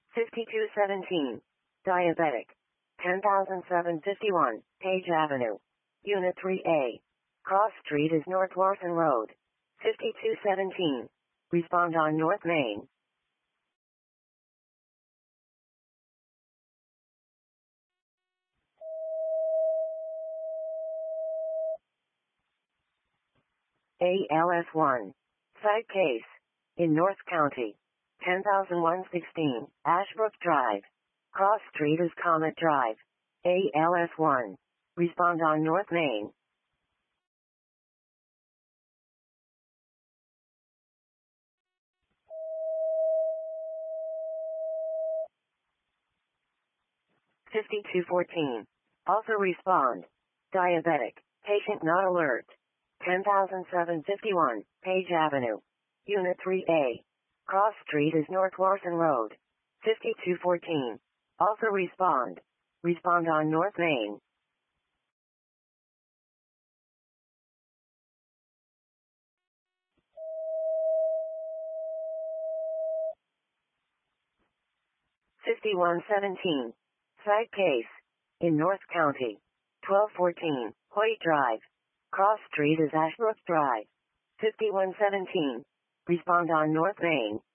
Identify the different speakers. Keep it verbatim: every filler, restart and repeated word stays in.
Speaker 1: fifty-two seventeen. Diabetic. ten thousand seven hundred fifty-one, Page Avenue. Unit three A. Cross Street is North Larson Road. fifty-two seventeen. Respond on North Main. A L S one. Site case. In North County. ten thousand one hundred sixteen, Ashbrook Drive. Cross Street is Comet Drive. A L S one. Respond on North Main. fifty-two fourteen. Also respond. Diabetic. Patient not alert. ten thousand seven hundred fifty-one, Page Avenue. Unit three A. Cross Street is North Larson Road. fifty-two fourteen. Also respond. Respond on North Main. fifty-one seventeen. Site case. In North County. twelve fourteen, Hoyt Drive. Cross Street is Ashbrook Drive. fifty-one seventeen. Respond on North Main.